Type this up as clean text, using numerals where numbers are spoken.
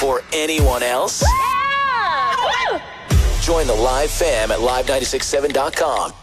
For anyone else? Yeah! Join the Live fam at live967.com.